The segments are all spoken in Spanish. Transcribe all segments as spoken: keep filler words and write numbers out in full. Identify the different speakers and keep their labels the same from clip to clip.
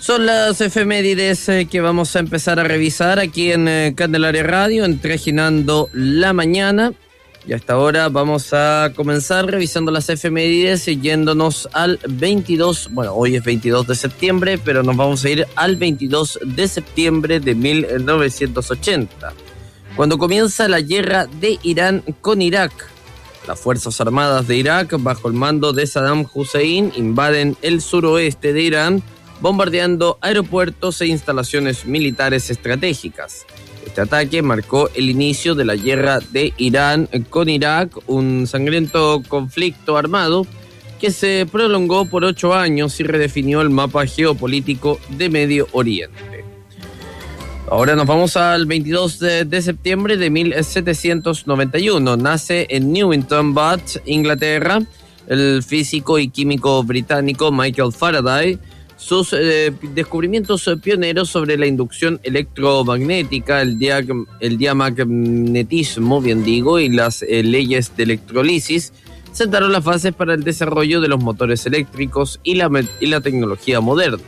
Speaker 1: Son las efemérides eh, que vamos a empezar a revisar aquí en eh, Candelaria Radio, en Trajinando la Mañana. Y hasta ahora vamos a comenzar revisando las efemérides y yéndonos al veintidós, bueno, hoy es veintidós de septiembre, pero nos vamos a ir al veintidós de septiembre de mil novecientos ochenta, cuando comienza la guerra de Irán con Irak. Las Fuerzas Armadas de Irak, bajo el mando de Saddam Hussein, invaden el suroeste de Irán, bombardeando aeropuertos e instalaciones militares estratégicas. Este ataque marcó el inicio de la guerra de Irán con Irak, un sangriento conflicto armado que se prolongó por ocho años y redefinió el mapa geopolítico de Medio Oriente. Ahora nos vamos al veintidós de septiembre de mil setecientos noventa y uno. Nace en Newington Butts, Inglaterra, el físico y químico británico Michael Faraday. Sus eh, descubrimientos pioneros sobre la inducción electromagnética, el, diag- el diamagnetismo, bien digo, y las eh, leyes de electrolisis sentaron las bases para el desarrollo de los motores eléctricos y la, y la tecnología moderna.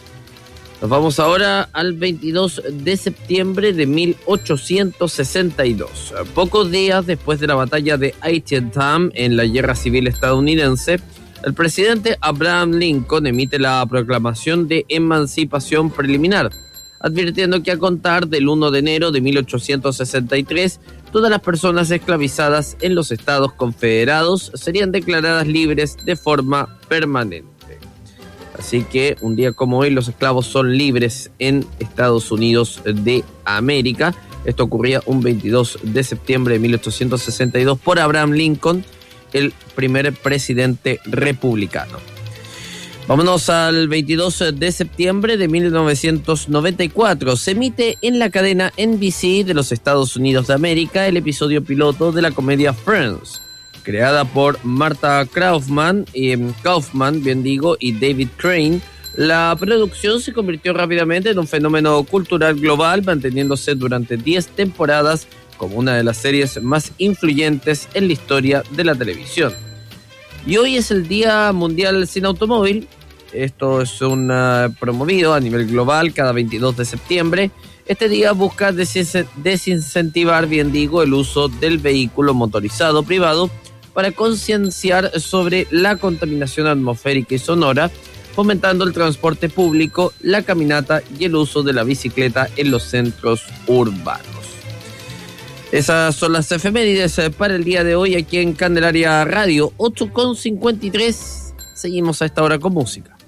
Speaker 1: Nos vamos ahora al veintidós de septiembre de mil ochocientos sesenta y dos. Pocos días después de la batalla de Antietam en la Guerra Civil estadounidense, el presidente Abraham Lincoln emite la proclamación de emancipación preliminar, advirtiendo que a contar del primero de enero de mil ochocientos sesenta y tres, todas las personas esclavizadas en los Estados Confederados serían declaradas libres de forma permanente. Así que un día como hoy los esclavos son libres en Estados Unidos de América. Esto ocurría un veintidós de septiembre de mil ochocientos sesenta y dos por Abraham Lincoln, el primer presidente republicano. Vámonos al veintidós de septiembre de mil novecientos noventa y cuatro. Se emite en la cadena N B C de los Estados Unidos de América el episodio piloto de la comedia Friends, creada por Martha Kaufman, y, Kaufman, bien digo, y David Crane. La producción se convirtió rápidamente en un fenómeno cultural global, manteniéndose durante diez temporadas como una de las series más influyentes en la historia de la televisión. Y hoy es el Día Mundial Sin Automóvil. Esto es un uh, promovido a nivel global cada veintidós de septiembre. Este día busca desin- desincentivar, bien digo, el uso del vehículo motorizado privado para concienciar sobre la contaminación atmosférica y sonora, fomentando el transporte público, la caminata y el uso de la bicicleta en los centros urbanos. Esas son las efemérides para el día de hoy aquí en Candelaria Radio, ocho con cincuenta y tres. Seguimos a esta hora con música.